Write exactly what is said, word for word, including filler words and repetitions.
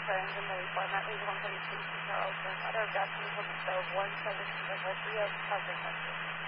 friends in the format is one thirty-two to Charleston. Other objections on the stove, one seventeen of three of coverage.